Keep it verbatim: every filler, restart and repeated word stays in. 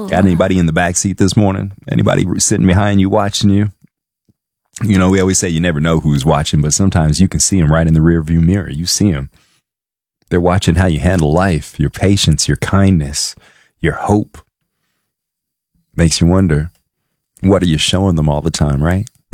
Got anybody in the back seat this morning? Anybody sitting behind you watching you? You know, we always say you never know who's watching, but sometimes you can see them right in the rear view mirror. You see them. They're watching how you handle life, your patience, your kindness, your hope. Makes you wonder, what are you showing them all the time, right?